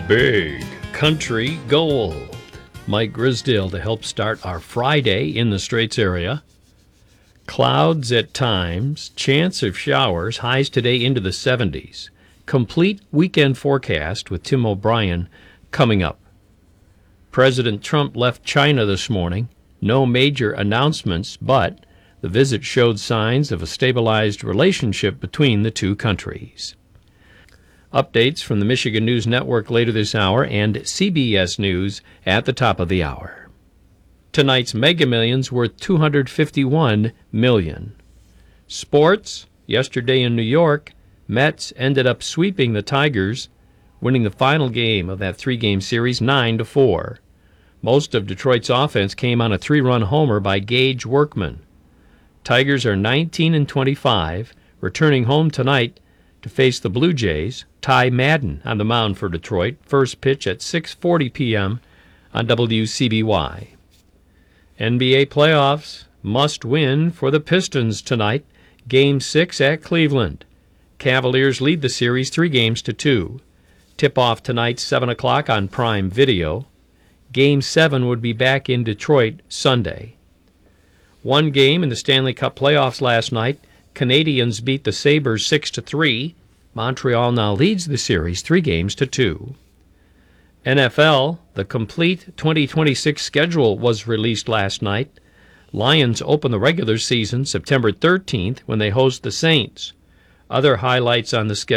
Big Country Gold. Mike Grisdale to help start our Friday in the Straits area. Clouds at times, chance of showers, highs today into the 70s. Complete weekend forecast with Tim O'Brien coming up. President Trump left China this morning. No major announcements, but the visit showed signs of a stabilized relationship between the two countries. Updates from the Michigan News Network later this hour and CBS News at the top of the hour. Tonight's Mega Millions worth $251 million. Sports, yesterday in New York, Mets ended up sweeping the Tigers, winning the final game of that three-game series 9-4. Most of Detroit's offense came on a three-run homer by Gage Workman. Tigers are 19-25, returning home tonight to face the Blue Jays. Ty Madden on the mound for Detroit. First pitch at 6:40 p.m. on WCBY. NBA playoffs must win for the Pistons tonight. Game 6 at Cleveland. Cavaliers lead the series 3-2. Tip-off tonight, 7 o'clock on Prime Video. Game 7 would be back in Detroit Sunday. One game in the Stanley Cup playoffs last night. Canadiens beat the Sabres 6-3. Montreal now leads the series 3-2. NFL, the complete 2026 schedule was released last night. Lions open the regular season September 13th when they host the Saints. Other highlights on the schedule.